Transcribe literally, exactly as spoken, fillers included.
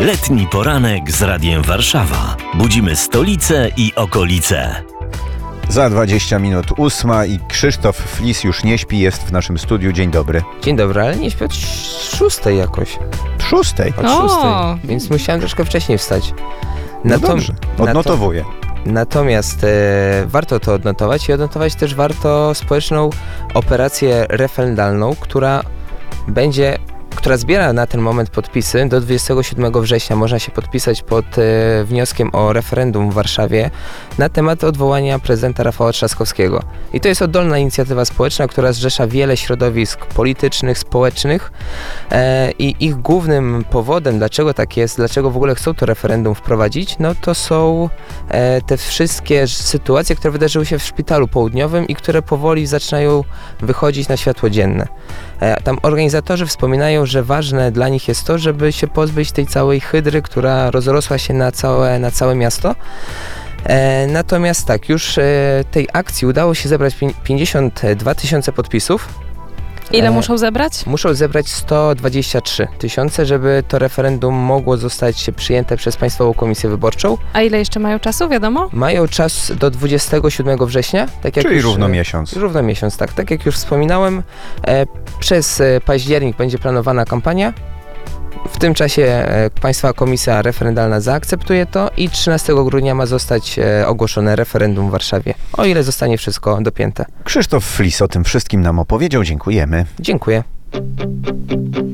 Letni poranek z Radiem Warszawa. Budzimy stolicę i okolice. Za dwadzieścia minut ósma i Krzysztof Flis już nie śpi, jest w naszym studiu. Dzień dobry. Dzień dobry, ale nie śpię od szóstej jakoś. Szóstej? Od O! szóstej, więc musiałem troszkę wcześniej wstać. No Natom- dobrze, odnotowuję. Natomiast e, warto to odnotować i odnotować też warto społeczną operację referendalną, która będzie, która zbiera na ten moment podpisy. Do dwudziestego siódmego września można się podpisać pod e, wnioskiem o referendum w Warszawie na temat odwołania prezydenta Rafała Trzaskowskiego. I to jest oddolna inicjatywa społeczna, która zrzesza wiele środowisk politycznych, społecznych e, i ich głównym powodem, dlaczego tak jest, dlaczego w ogóle chcą to referendum wprowadzić, no to są e, te wszystkie sytuacje, które wydarzyły się w Szpitalu Południowym i które powoli zaczynają wychodzić na światło dzienne. E, tam organizatorzy wspominają, że ważne dla nich jest to, żeby się pozbyć tej całej hydry, która rozrosła się na całe, na całe miasto. E, natomiast tak, już e, tej akcji udało się zebrać pięćdziesiąt dwa tysiące podpisów. Ile E, muszą zebrać? Muszą zebrać sto dwadzieścia trzy tysiące, żeby to referendum mogło zostać przyjęte przez Państwową Komisję Wyborczą. A ile jeszcze mają czasu, wiadomo? Mają czas do dwudziestego siódmego września. Tak jak Czyli już, równo e, miesiąc. Równo miesiąc, tak. Tak jak już wspominałem, e, przez e, październik będzie planowana kampania. W tym czasie e, Państwowa Komisja Referendalna zaakceptuje to i trzynastego grudnia ma zostać e, ogłoszone referendum w Warszawie, o ile zostanie wszystko dopięte. Krzysztof Flis o tym wszystkim nam opowiedział. Dziękujemy. Dziękuję.